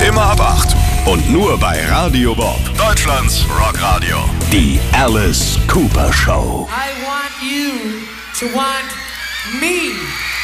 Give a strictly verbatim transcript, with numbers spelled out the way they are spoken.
Immer ab acht. Und nur bei Radio Bob. Deutschlands Rockradio. Die Alice Cooper Show. I want you to want me.